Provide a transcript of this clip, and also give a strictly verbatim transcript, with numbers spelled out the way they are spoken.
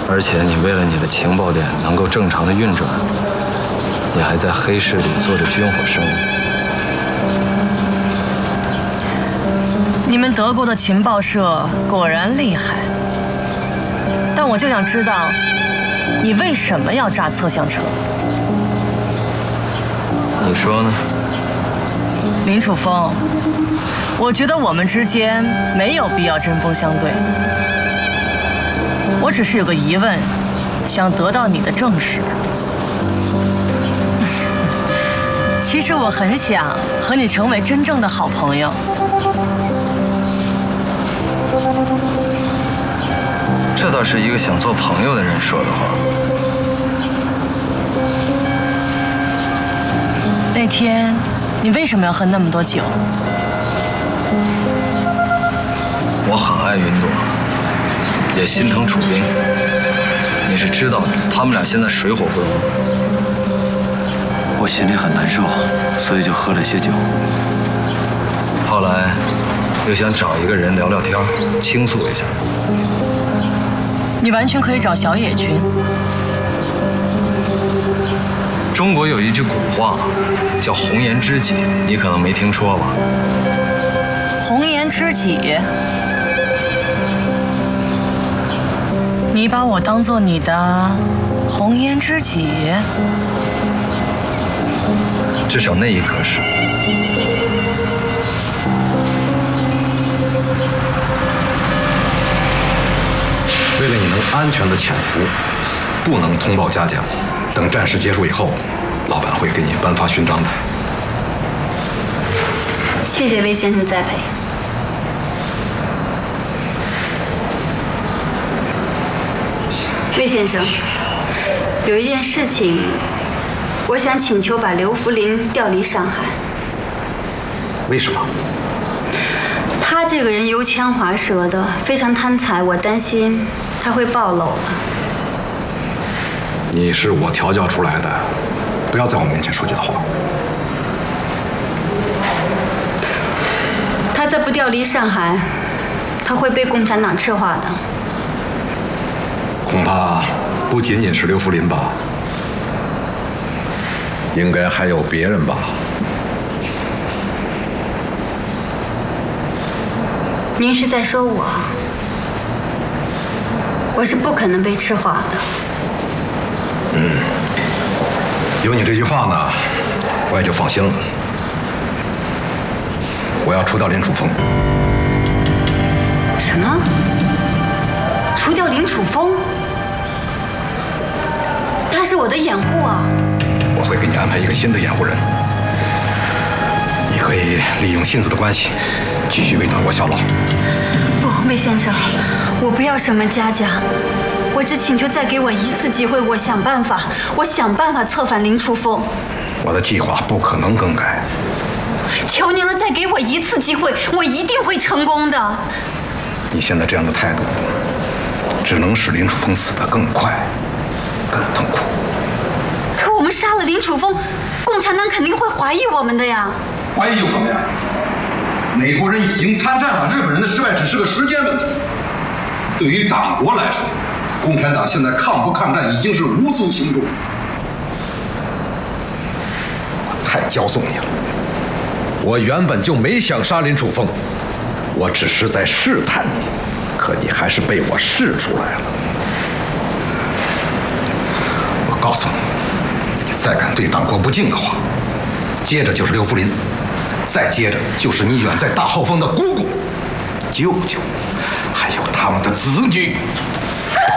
而且你为了你的情报点能够正常的运转，你还在黑市里做着军火生意。 你们德国的情报社果然厉害，但我就想知道，你为什么要炸测向车？ 你说呢？ 林楚风，我觉得我们之间没有必要针锋相对。我只是有个疑问，想得到你的证实。其实我很想和你成为真正的好朋友。 这倒是一个想做朋友的人说的话。 那天，你为什么要喝那么多酒？ 我很爱云朵，也心疼楚冰。你是知道的，他们俩现在水火不容。 我心里很难受，所以就喝了些酒。 后来，又想找一个人聊聊天，倾诉一下。 你完全可以找小野君。 中国有一句古话，叫“红颜知己”，你可能没听说吧？ 红颜知己，你把我当做你的红颜知己？ 至少那一刻是。 为了你能安全的潜伏，不能通报嘉奖。等战事结束以后，老板会给你颁发勋章的。 谢谢魏先生栽培。魏先生，有一件事情，我想请求把刘福林调离上海。 为什么？ 他这个人油腔滑舌的，非常贪财，我担心他会暴露了。 你是我调教出来的，不要在我面前说假话。 他再不调离上海，他会被共产党赤化的。 恐怕不仅仅是刘福林吧，应该还有别人吧。 您是在说我？我是不可能被赤化的。 嗯，有你这句话呢，我也就放心了。我要除掉林楚风。 什么？除掉林楚风？他是我的掩护啊！ 我会给你安排一个新的掩护人，你可以利用性子的关系，继续为党国效劳。 不，魏先生，我不要什么嘉奖。我只请求再给我一次机会，我想办法，我想办法策反林楚风。 我的计划不可能更改。 求您了，再给我一次机会，我一定会成功的。 你现在这样的态度，只能使林楚风死得更快、更痛苦。 可我们杀了林楚风，共产党肯定会怀疑我们的呀。 怀疑又怎么样？美国人已经参战了，日本人的失败只是个时间问题。对于党国来说，共产党现在抗不抗战已经是无足轻重。 我太骄纵你了。我原本就没想杀林楚风，我只是在试探你，可你还是被我试出来了。我告诉你，你再敢对党国不敬的话，接着就是刘福林，再接着就是你远在大后方的姑姑、舅舅，还有他们的子女。